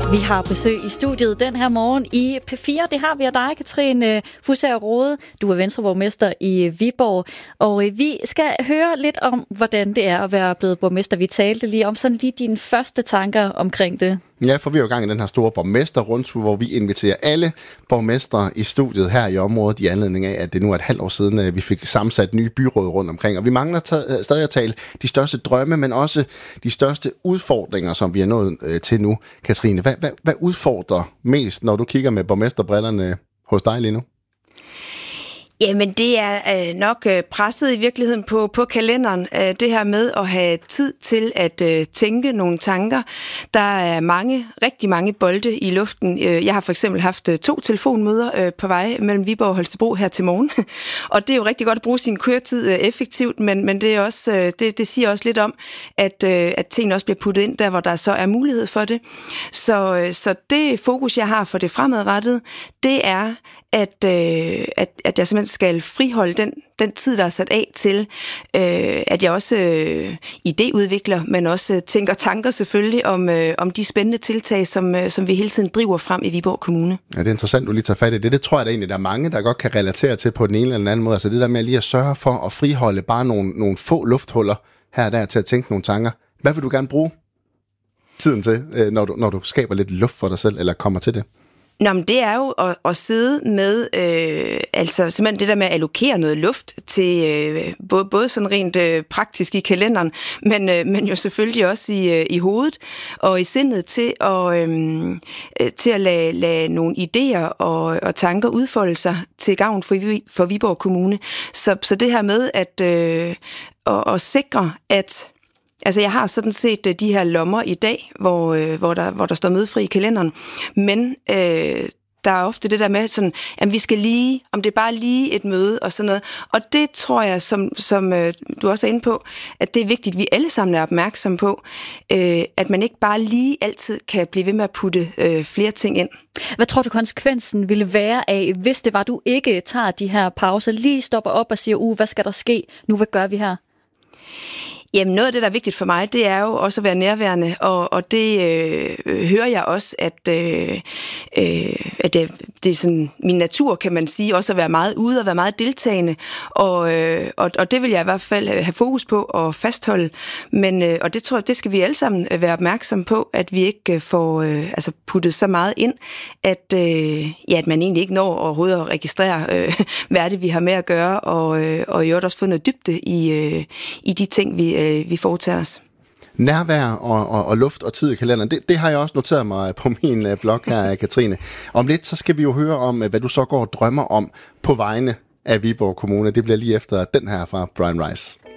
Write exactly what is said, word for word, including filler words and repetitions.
Vi har besøg i studiet den her morgen i P fire. Det har vi af dig, Katrine Fusager Rode. Du er Venstreborgmester i Viborg. Og vi skal høre lidt om, hvordan det er at være blevet borgmester. Vi talte lige om sådan lige dine første tanker omkring det. Ja, for vi er jo i gang i den her store borgmesterrundtur, hvor vi inviterer alle borgmestre i studiet her i området i anledning af, at det nu er et halvt år siden, at vi fik sammensat nye byråd rundt omkring. Og vi mangler t- stadig at tale de største drømme, men også de største udfordringer, som vi er nået øh, til nu. Katrine, hvad, hvad, hvad udfordrer mest, når du kigger med borgmesterbrillerne hos dig lige nu? Jamen, det er øh, nok øh, presset i virkeligheden på, på kalenderen. Øh, det her med at have tid til at øh, tænke nogle tanker. Der er mange, rigtig mange bolde i luften. Øh, jeg har for eksempel haft øh, to telefonmøder øh, på vej mellem Viborg og Holstebro her til morgen. Og det er jo rigtig godt at bruge sin køretid øh, effektivt, men, men det, er også, øh, det, det siger også lidt om, at, øh, at tingene også bliver puttet ind der, hvor der så er mulighed for det. Så, øh, så det fokus, jeg har for det fremadrettede, det er, at, øh, at, at jeg simpelthen skal friholde den, den tid, der er sat af til, øh, at jeg også øh, idéudvikler, men også tænker tanker selvfølgelig om, øh, om de spændende tiltag, som, øh, som vi hele tiden driver frem i Viborg Kommune. Ja, det er interessant, du lige tager fat i det. Det tror jeg da egentlig, der er mange, der godt kan relatere til på den ene eller den anden måde. Altså det der med lige at sørge for at friholde bare nogle, nogle få lufthuller her og der til at tænke nogle tanker. Hvad vil du gerne bruge tiden til, når du, når du skaber lidt luft for dig selv, eller kommer til det? Nå, men det er jo at, at sidde med, øh, altså simpelthen det der med at allokere noget luft til, øh, både, både sådan rent øh, praktisk i kalenderen, men, øh, men jo selvfølgelig også i, øh, i hovedet og i sindet til at, øh, til at lade, lade nogle idéer og, og tanker udfolde sig til gavn for, for Viborg Kommune. Så, så det her med at, øh, at, at sikre, at Altså, jeg har sådan set de her lommer i dag, hvor, øh, hvor, der, hvor der står mødefri i kalenderen, men øh, der er ofte det der med, sådan, at vi skal lige, om det er bare lige et møde og sådan noget. Og det tror jeg, som, som øh, du også er inde på, at det er vigtigt, at vi alle sammen er opmærksomme på, øh, at man ikke bare lige altid kan blive ved med at putte øh, flere ting ind. Hvad tror du, konsekvensen ville være af, hvis det var, du ikke tager de her pauser, lige stopper op og siger, uh, hvad skal der ske? Nu, hvad gør vi her? Jamen noget af det, der er vigtigt for mig, det er jo også at være nærværende, og, og det øh, hører jeg også, at, øh, øh, at det, det er sådan min natur, kan man sige, også at være meget ude og være meget deltagende, og, øh, og, og det vil jeg i hvert fald have fokus på og fastholde, men, øh, og det tror jeg, det skal vi alle sammen være opmærksomme på, at vi ikke får øh, altså puttet så meget ind, at, øh, ja, at man egentlig ikke når overhovedet at registrere, øh, hvad er det, vi har med at gøre, og, øh, og i øvrigt også få noget dybde i, øh, i de ting, vi vi foretager os. Nærvær og, og, og luft og tid i kalenderen, det, det har jeg også noteret mig på min uh, blog her, Katrine. Om lidt, så skal vi jo høre om, hvad du så går og drømmer om på vegne af Viborg Kommune. Det bliver lige efter den her fra Brian Rice.